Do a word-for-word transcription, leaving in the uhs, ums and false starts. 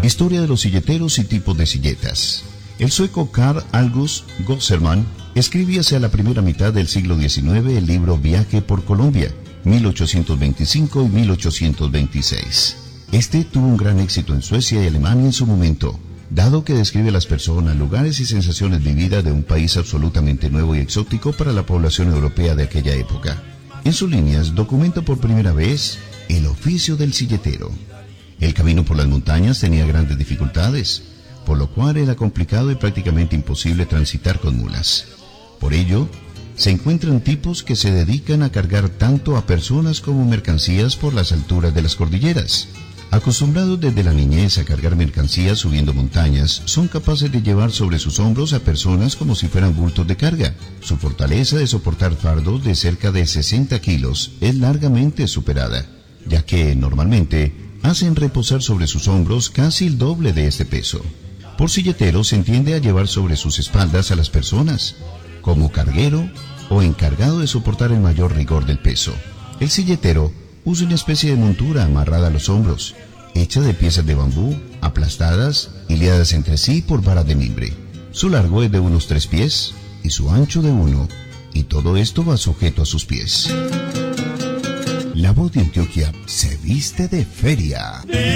Historia de los silleteros y tipos de silletas. El sueco Carl August Gosserman escribía hacia la primera mitad del siglo diecinueve el libro Viaje por Colombia, mil ochocientos veinticinco y mil ochocientos veintiséis. Este tuvo un gran éxito en Suecia y Alemania en su momento, dado que describe las personas, lugares y sensaciones vividas de un país absolutamente nuevo y exótico para la población europea de aquella época. En sus líneas documenta por primera vez el oficio del silletero. El camino por las montañas tenía grandes dificultades, por lo cual era complicado y prácticamente imposible transitar con mulas. Por ello, se encuentran tipos que se dedican a cargar tanto a personas como mercancías por las alturas de las cordilleras. Acostumbrados desde la niñez a cargar mercancías subiendo montañas, son capaces de llevar sobre sus hombros a personas como si fueran bultos de carga. Su fortaleza de soportar fardos de cerca de sesenta kilos es largamente superada, ya que, normalmente, hacen reposar sobre sus hombros casi el doble de este peso. Por silletero se entiende a llevar sobre sus espaldas a las personas, como carguero o encargado de soportar el mayor rigor del peso. El silletero usa una especie de montura amarrada a los hombros, hecha de piezas de bambú, aplastadas y liadas entre sí por varas de mimbre. Su largo es de unos tres pies y su ancho de uno, y todo esto va sujeto a sus pies. La voz de Antioquia se viste de feria.